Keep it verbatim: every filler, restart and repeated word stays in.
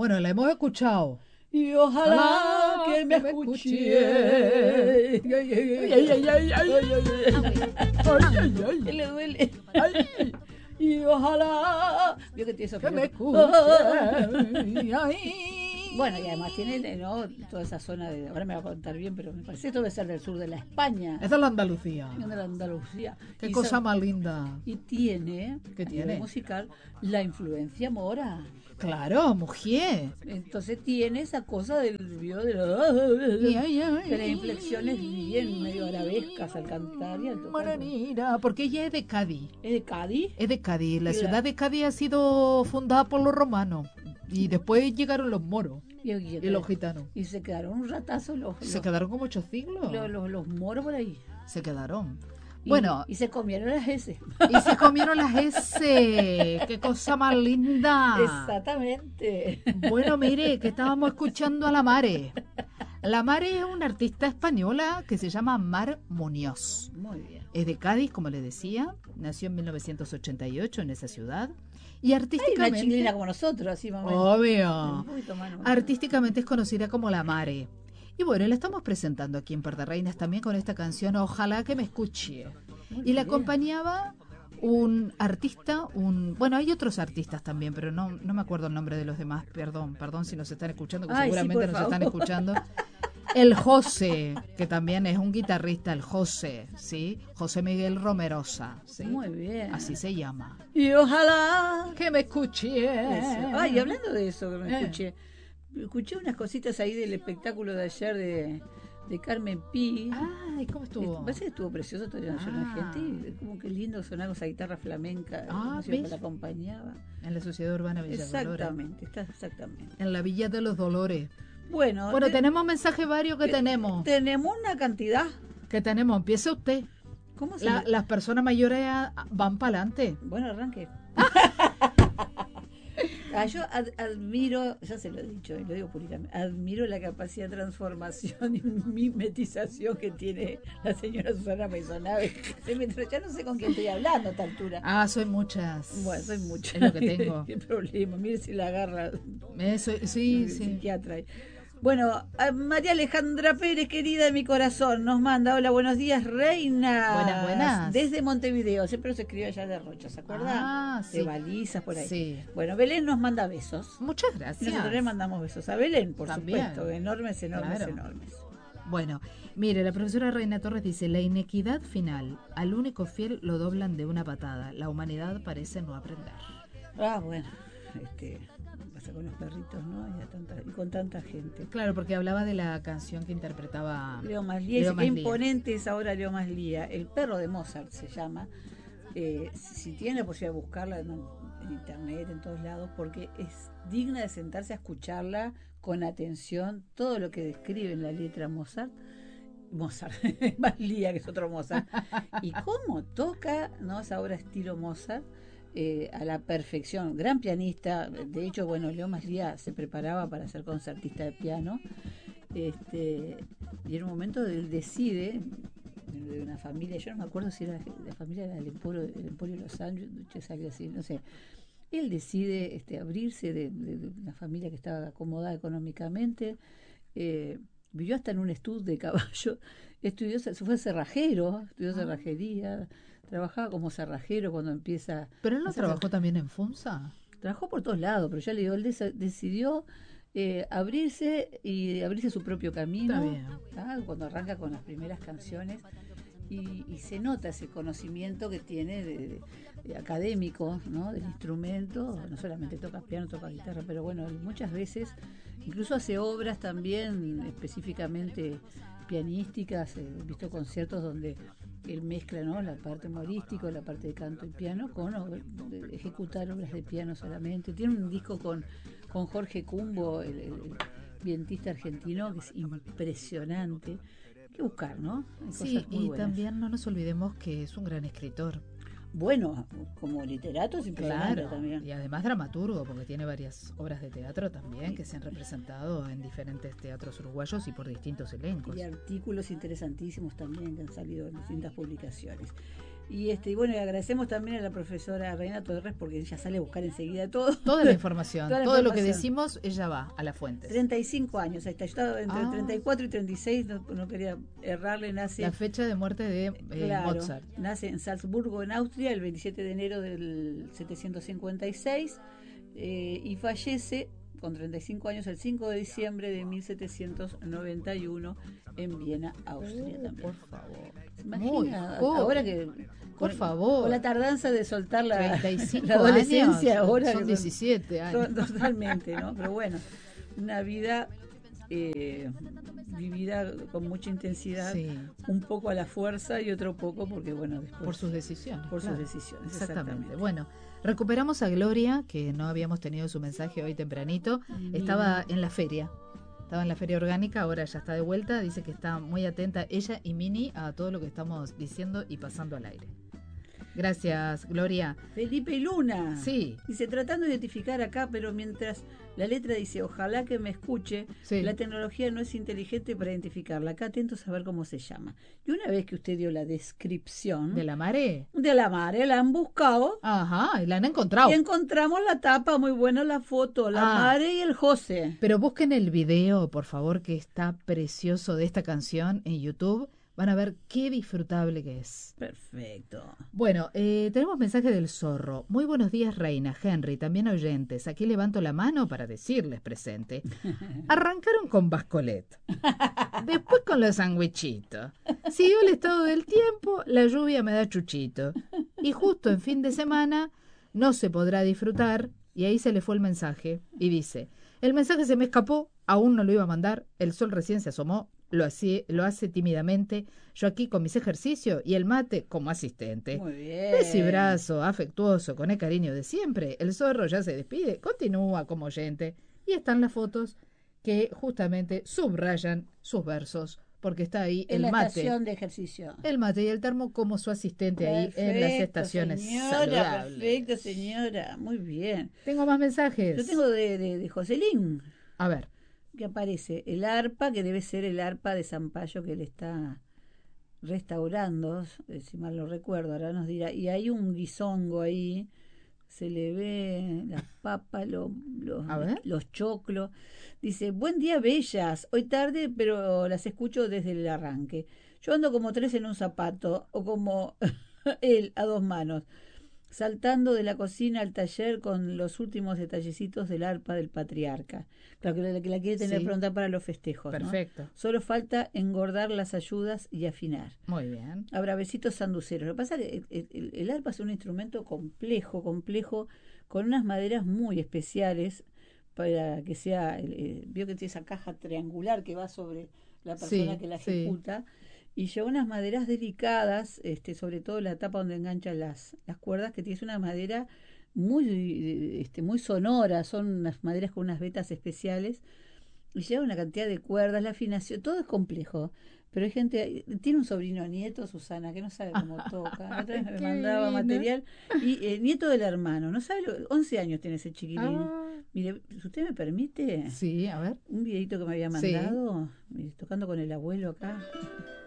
Bueno, la hemos escuchado. Y ojalá Ah, que me que me escuche. escuche. Ay, ay, ay, ay, ay, ay. Ay, ay, ay. ¿Qué le duele? Ay, Y ojalá. Vio que tiene esos que me piropos. escuche. Ay. Bueno, y además tiene, ¿no?, toda esa zona de. Ahora me va a contar bien, pero me parece que esto debe ser del sur de la España. Esa es la Andalucía. De la Andalucía. Qué Y cosa sa- más linda. Y tiene, ¿Qué a tiene? nivel musical, la influencia mora. Claro, mujer. Entonces tiene esa cosa del vio de, Ay, ay, ay. de las inflexiones bien medio arabescas al cantar y al tocar. Morenita, porque ella es de Cádiz. ¿Es de Cádiz? Es de Cádiz. La Y la- ciudad de Cádiz ha sido fundada por los romanos. Y después llegaron los moros Y, y- y los gitanos. y se quedaron un ratazo los, Se los, quedaron como ocho siglos. los, los- los moros por ahí. Se quedaron. Y- Bueno, Y se comieron las S. y se comieron las S. ¡Qué cosa más linda! Exactamente. Bueno, mire, que estábamos escuchando a la Mare. La Mare es una artista española que se llama Mar Muñoz. Muy bien. Es de Cádiz, como le decía. Nació en mil novecientos ochenta y ocho en esa ciudad. Y Hay una artísticamente... chilena como nosotros, así más o menos. Obvio. Un poquito más, ¿no? Artísticamente es conocida como La Mare. Y bueno, la estamos presentando aquí en Par de Reinas también con esta canción Ojalá que me escuche. Muy Y la bien. acompañaba un artista, un bueno, hay otros artistas también, pero no, no me acuerdo el nombre de los demás, perdón, perdón si nos están escuchando, que Ay, sí, seguramente por nos están favor. escuchando. El José, que también es un guitarrista, el José, ¿sí? José Miguel Romerosa, ¿sí? Muy bien. Así se llama. Y ojalá. Que me escuche. Eso. Ay, hablando de eso que me Eh. escuché, escuché unas cositas ahí del espectáculo de ayer de, de Carmen Pi. Ay, ¿cómo Me estuvo? parece que estuvo precioso, todavía no Ah. la gente, y como que lindo sonar con esa guitarra flamenca, Ah, la música que ¿ves? la acompañaba. En la Sociedad Urbana Villa Dolores. Exactamente, está exactamente. En la Villa de los Dolores. Bueno, Bueno, te- tenemos mensajes varios que te- tenemos. tenemos una cantidad. Que tenemos. Empiece usted. ¿Cómo se La- le- las personas mayores ah, van para adelante. Bueno, arranque. Ah, yo ad- admiro, ya se lo he dicho y lo digo públicamente, admiro la capacidad de transformación y mimetización que tiene la señora Susana Maisonave. Se me entró- ya no sé con quién estoy hablando a esta altura. Ah, soy muchas. Bueno, soy mucha. Es lo que tengo. ¿Qué problema? Mire si la agarra Eso, sí, el sí. psiquiatra. ahí. Bueno, a María Alejandra Pérez, querida de mi corazón, nos manda, hola, buenos días, reina. Buenas, buenas. Desde Montevideo, siempre se escribe allá de Rocha, ¿se acuerdan? Ah, sí. De balizas, por ahí. Sí. Bueno, Belén nos manda besos. Muchas Y gracias. nosotros le mandamos besos a Belén, por También. supuesto, enormes, enormes, Claro. enormes. Bueno, mire, la profesora Reina Torres dice, la inequidad final, al único fiel lo doblan de una patada. La humanidad parece no aprender. Ah, bueno, este, pasa con los perritos, ¿no? Y, a tanta- y con tanta gente. Claro, porque hablaba de la canción que interpretaba Leo Maslía, Leo dice, qué Maslía. imponente es ahora Leo Maslía. El perro de Mozart se llama. Eh, si tiene la posibilidad de buscarla en, en internet, en todos lados, porque es digna de sentarse a escucharla con atención, todo lo que describe en la letra Mozart. Mozart, Maslía, que es otro Mozart. Y cómo toca, ¿no?, esa obra estilo Mozart. Eh, a la perfección, gran pianista. De hecho, bueno, Leo Maslía se preparaba para ser concertista de piano, este, y en un momento él decide, de una familia, yo no me acuerdo si era la familia del Emporio, el Emporio de los Sánchez, algo así, no sé. Él decide este, abrirse de, de, de una familia que estaba acomodada económicamente, eh, vivió hasta en un estudio de caballo, estudió, se fue cerrajero, estudió Ah. cerrajería, trabajaba como cerrajero cuando empieza. Pero él no a hacer- trabajó también en Funza. Trabajó por todos lados, pero ya le digo, él des- decidió eh, abrirse y abrirse su propio camino. Está bien. Ah, cuando arranca con las primeras canciones y, y se nota ese conocimiento que tiene de, de- de académico, ¿no?, del instrumento. No solamente toca piano, toca guitarra, pero bueno, él muchas veces incluso hace obras también específicamente pianísticas. He visto conciertos donde él mezcla, ¿no?, la parte humorística, la parte de canto y piano con ob- de ejecutar obras de piano solamente. Tiene un disco con, con Jorge Cumbo, el, el vientista argentino, que es impresionante. Hay que buscar, ¿no? Hay Sí, cosas muy y buenas. también no nos olvidemos que es un gran escritor. Bueno, como literato es impresionante Claro, también. y además dramaturgo, porque tiene varias obras de teatro también que se han representado en diferentes teatros uruguayos y por distintos elencos. Y artículos interesantísimos también que han salido en distintas publicaciones. Y este y bueno, y agradecemos también a la profesora Reina Torres porque ella sale a buscar enseguida todo. Toda la información, Toda la todo información. lo que decimos, ella va a las fuentes. treinta y cinco años, ahí está. Yo estaba entre Ah. treinta y cuatro y treinta y seis, no, no quería errarle, nace... La fecha de muerte de eh, Claro, Mozart. nace en Salzburgo, en Austria, el veintisiete de enero del setecientos cincuenta y seis eh, y fallece con treinta y cinco años el cinco de diciembre de mil setecientos noventa y uno en Viena, Austria. Uh, también. por favor. ¿Se imagina? Muy Ahora que por con, favor. con la tardanza de soltar la, treinta y cinco la adolescencia, años, ahora son que diecisiete años. son- totalmente, ¿no? Pero bueno, una vida eh, vivida con mucha intensidad, Sí, un poco a la fuerza y otro poco porque, bueno, después por sus decisiones. por claro. sus decisiones. Exactamente. Exactamente. Bueno, recuperamos a Gloria, que no habíamos tenido su mensaje hoy tempranito. Estaba en la feria. Estaba en la feria orgánica, ahora ya está de vuelta. Dice que está muy atenta ella y Mini a todo lo que estamos diciendo y pasando al aire. Gracias, Gloria. Felipe Luna. Sí. Dice, tratando de identificar acá, pero mientras la letra dice, ojalá que me escuche, Sí. la tecnología no es inteligente para identificarla. Acá atentos a ver cómo se llama. Y una vez que usted dio la descripción ¿De la mare? de la mare, la han buscado Ajá, y la han encontrado. y encontramos la tapa, muy buena la foto, la Ah. mare y el José. Pero busquen el video, por favor, que está precioso de esta canción en YouTube. Van a ver qué disfrutable que es. Perfecto. Bueno, eh, tenemos mensaje del zorro. Muy buenos días, Reina, Henry, también oyentes. Aquí levanto la mano para decirles presente. Arrancaron con Bascolet, después con los sandwichitos. Siguió el estado del tiempo, la lluvia me da chuchito. Y justo en fin de semana no se podrá disfrutar. Y ahí se le fue el mensaje. Y dice, el mensaje se me escapó, aún no lo iba a mandar, el sol recién se asomó. Lo, hace, lo hace tímidamente, yo aquí con mis ejercicios y el mate como asistente. Muy bien. Besibrazo, afectuoso, con el cariño de siempre. El zorro ya se despide, continúa como oyente. Y están las fotos que justamente subrayan sus versos, porque está ahí En el la mate. estación de ejercicio. El mate y el termo como su asistente ahí en las Perfecto, estaciones señora, saludables. perfecto, señora. Muy bien. Tengo más mensajes. Yo tengo de, de, de Joselín, A ver, que aparece el arpa, que debe ser el arpa de Zampayo que él está restaurando, eh, si mal no recuerdo, ahora nos dirá. Y hay un guisongo ahí, se le ve las papas, lo- los, A ver. los choclos. Dice, buen día, bellas. Hoy tarde, pero las escucho desde el arranque. Yo ando como tres en un zapato, o como él, a dos manos, saltando de la cocina al taller con los últimos detallecitos del arpa del patriarca. Claro que la, que la quiere tener Sí. pronta para los festejos, ¿no? perfecto. Solo falta engordar las ayudas y afinar. Muy bien. Habrá besitos sanduceros. Lo que pasa es que el, el- el arpa es un instrumento complejo, complejo, con unas maderas muy especiales para que sea, el- el- vio que tiene esa caja triangular que va sobre la persona Sí, que la sí. ejecuta, y lleva unas maderas delicadas, este, sobre todo la tapa donde enganchan las, las cuerdas, que tiene una madera muy, este, muy sonora, son unas maderas con unas vetas especiales, y lleva una cantidad de cuerdas, la afinación, todo es complejo. Pero hay gente, tiene un sobrino nieto, Susana, que no sabe cómo toca. La otra vez me Qué mandaba divino. material. Y el nieto del hermano, ¿no sabe? Lo, once años tiene ese chiquilín. Ah, Mire, si usted me permite, sí, a ver. un videito que me había Sí. mandado, mire, tocando con el abuelo acá.